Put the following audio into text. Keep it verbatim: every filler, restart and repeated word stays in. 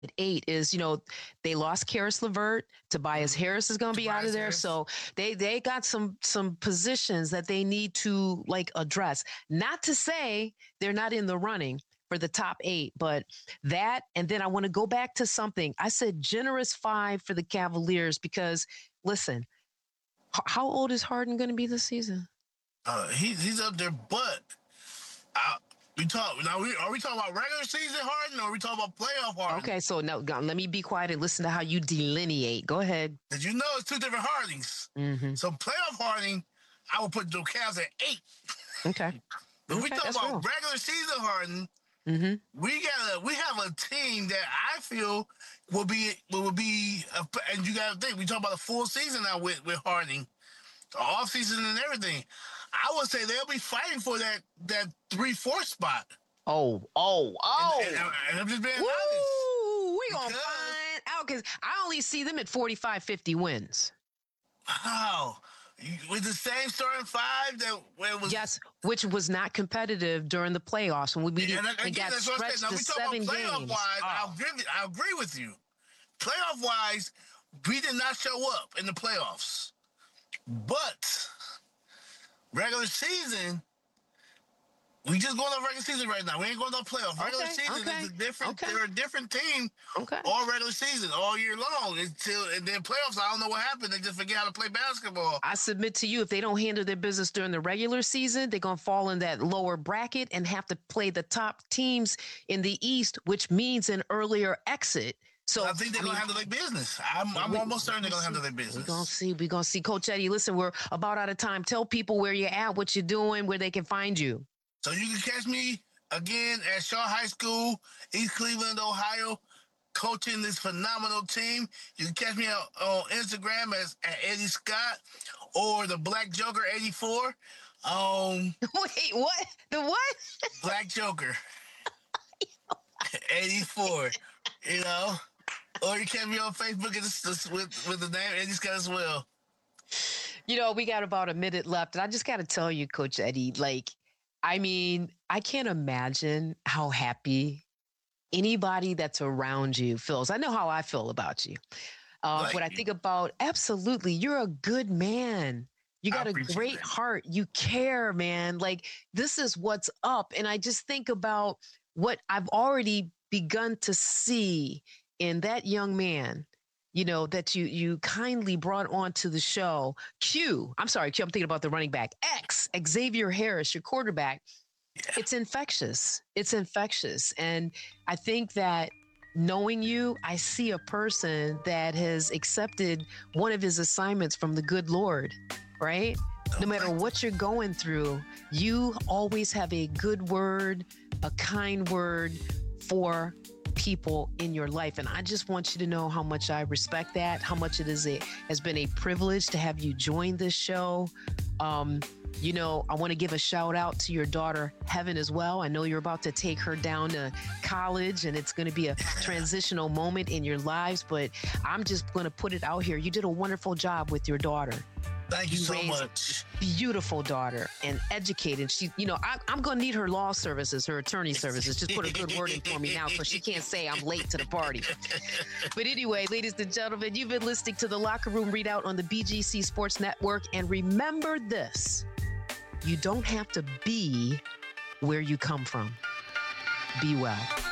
eight is, you know, they lost Karis LeVert. Tobias Harris is going to be out of there. Harris. So they, they got some, some positions that they need to like address. Not to say they're not in the running for the top eight, but that, and then I want to go back to something. I said generous five for the Cavaliers because, listen, h- how old is Harden going to be this season? Uh, he, he's up there, but I, we talk now. We, are we talking about regular season Harden, or are we talking about playoff Harden? Okay, so now let me be quiet and listen to how you delineate. Go ahead. Did you know it's two different Hardings? Mm-hmm. So playoff Harden, I would put the Cavs at eight. Okay. But okay, we talk about real. regular season Harden. Mm-hmm. We got a we have a team that I feel will be will be, a, and you got to think we talk about a full season now with with Harden, the off season and everything. I would say they'll be fighting for that that three four spot. Oh, oh, oh! And, and, and I'm just being Woo, honest. we gonna find out because I only see them at forty-five, fifty wins. Wow. With the same starting five that where it was, yes, which was not competitive during the playoffs when we, we, and, did, and we got again, stretched now, to we seven talk about playoff games. Wise, Oh. I'll agree. I agree with you. Playoff wise, we did not show up in the playoffs, but regular season. We just going on regular season right now. We ain't going on playoff. Regular okay, season okay, is a different. okay. They're a different team. Okay. All regular season, all year long. Until and then playoffs, I don't know what happened. They just forget how to play basketball. I submit to you, if they don't handle their business during the regular season, they're gonna fall in that lower bracket and have to play the top teams in the East, which means an earlier exit. So I think they're I mean, gonna handle their business. I'm, I'm we, almost certain they're gonna see. handle their business. We're gonna see. We're gonna see. Coach Eddie, listen, we're about out of time. Tell people where you're at, what you're doing, where they can find you. So you can catch me again at Shaw High School, East Cleveland, Ohio, coaching this phenomenal team. You can catch me on, on Instagram as at Eddie Scott or the Black Joker eighty-four. Um, Wait, what? The what? Black Joker eighty-four. You know, or you catch me on Facebook with with the name Eddie Scott as well. You know, we got about a minute left, and I just got to tell you, Coach Eddie, like. I mean, I can't imagine how happy anybody that's around you feels. I know how I feel about you. Uh, like when I you. think about, absolutely, you're a good man. You got a great that. heart. You care, man. Like, this is what's up. And I just think about what I've already begun to see in that young man, you know, that you you kindly brought onto the show. Q, I'm sorry, Q, I'm thinking about the running back. X, Xavier Harris, your quarterback. Yeah. It's infectious. It's infectious. And I think that knowing you, I see a person that has accepted one of his assignments from the good Lord, right? No matter what you're going through, you always have a good word, a kind word for people in your life. And I just want you to know how much I respect that, how much it is a has been a privilege to have you join this show. Um, you know, I want to give a shout out to your daughter, Heaven, as well. I know you're about to take her down to college and it's going to be a transitional moment in your lives, but I'm just going to put it out here. You did a wonderful job with your daughter. Thank you, you so much. Beautiful daughter and educated. She, you know, I, I'm going to need her law services, her attorney services. Just put a good word in for me now so she can't say I'm late to the party. But anyway, ladies and gentlemen, you've been listening to the Locker Room Readout on the B G C Sports Network. And remember this, you don't have to be where you come from. Be well.